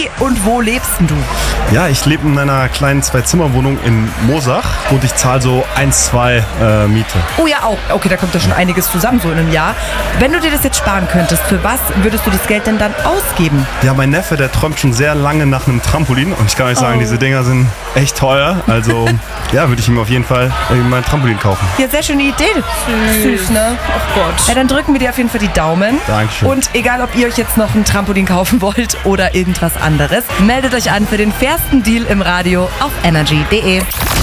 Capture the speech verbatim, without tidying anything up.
Wie und wo lebst denn du? Ja, ich lebe in einer kleinen Zwei-Zimmer-Wohnung in Moosach und ich zahle so eins, zwei äh, Miete. Oh ja, auch. Okay, da kommt ja schon einiges zusammen so in einem Jahr. Wenn du dir das jetzt sparen könntest, für was würdest du das Geld denn dann ausgeben? Ja, mein Neffe, der träumt schon sehr lange nach einem Trampolin und ich kann euch sagen, Oh. diese Dinger sind echt teuer. Also ja, würde ich ihm auf jeden Fall mal ein Trampolin kaufen. Ja, sehr schöne Idee. Süß, Süß ne? Ach Gott. Ja, dann drücken wir dir auf jeden Fall die Daumen. Dankeschön. Und egal, ob ihr euch jetzt noch ein Trampolin kaufen wollt oder irgendwas anderes, meldet euch an für den fairsten Deal im Radio auf energy punkt de.